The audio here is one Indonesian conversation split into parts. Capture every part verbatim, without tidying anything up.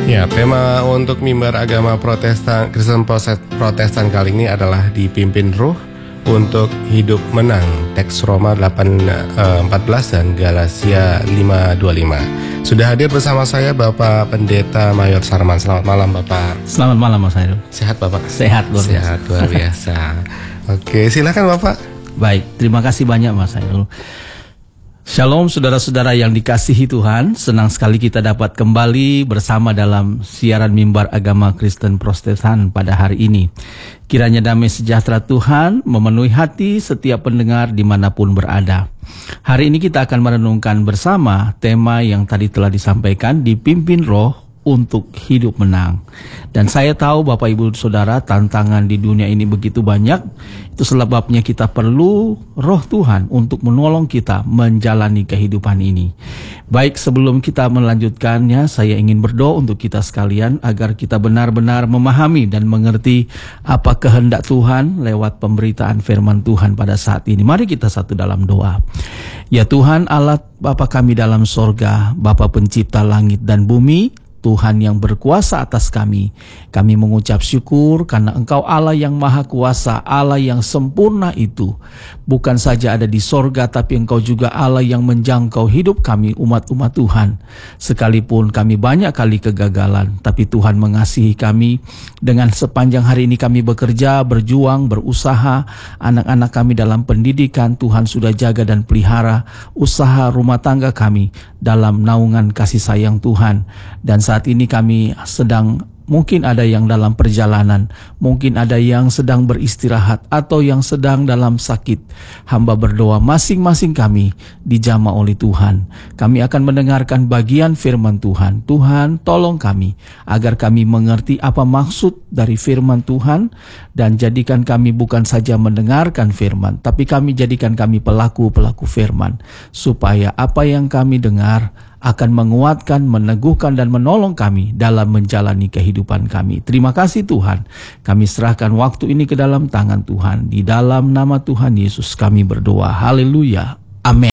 Ya, tema untuk mimbar agama Protestan Kristen Protestan kali ini adalah dipimpin Roh untuk hidup menang. Teks Roma delapan empat belas dan Galatia lima dua puluh lima. Sudah hadir bersama saya Bapak Pendeta Mayor Sarman. Selamat malam Bapak. Selamat malam Mas Hairul. Sehat Bapak? Sehat luar biasa. Sehat luar biasa. Oke, silakan Bapak. Baik, terima kasih banyak Mas Hairul. Shalom saudara-saudara yang dikasihi Tuhan, senang sekali kita dapat kembali bersama dalam siaran mimbar agama Kristen Protestan pada hari ini. Kiranya damai sejahtera Tuhan memenuhi hati setiap pendengar dimanapun berada. Hari ini kita akan merenungkan bersama tema yang tadi telah disampaikan, dipimpin Roh untuk hidup menang. Dan saya tahu Bapak Ibu Saudara, tantangan di dunia ini begitu banyak. Itu sebabnya kita perlu Roh Tuhan untuk menolong kita menjalani kehidupan ini. Baik, sebelum kita melanjutkannya, saya ingin berdoa untuk kita sekalian agar kita benar-benar memahami dan mengerti apa kehendak Tuhan lewat pemberitaan firman Tuhan pada saat ini. Mari kita satu dalam doa. Ya Tuhan Allah Bapa kami dalam sorga, Bapa pencipta langit dan bumi, Tuhan yang berkuasa atas kami, kami mengucap syukur karena Engkau Allah yang maha kuasa, Allah yang sempurna itu. Bukan saja ada di sorga, tapi Engkau juga Allah yang menjangkau hidup kami umat-umat Tuhan. Sekalipun kami banyak kali kegagalan, tapi Tuhan mengasihi kami. Dengan sepanjang hari ini kami bekerja, berjuang, berusaha. Anak-anak kami dalam pendidikan, Tuhan sudah jaga dan pelihara. Usaha rumah tangga kami dalam naungan kasih sayang Tuhan. Dan saat ini kami sedang, mungkin ada yang dalam perjalanan, mungkin ada yang sedang beristirahat, atau yang sedang dalam sakit. Hamba berdoa masing-masing kami dijamah oleh Tuhan. Kami akan mendengarkan bagian firman Tuhan. Tuhan tolong kami agar kami mengerti apa maksud dari firman Tuhan, dan jadikan kami bukan saja mendengarkan firman, tapi kami jadikan kami pelaku-pelaku firman, supaya apa yang kami dengar akan menguatkan, meneguhkan, dan menolong kami dalam menjalani kehidupan kami. Terima kasih Tuhan. Kami serahkan waktu ini ke dalam tangan Tuhan. Di dalam nama Tuhan Yesus kami berdoa. Haleluya. Amin.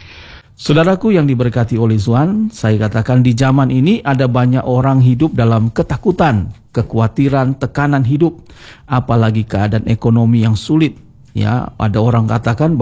Saudaraku yang diberkati oleh Tuhan, saya katakan di zaman ini ada banyak orang hidup dalam ketakutan, kekhawatiran, tekanan hidup, apalagi keadaan ekonomi yang sulit. Ya, ada orang katakan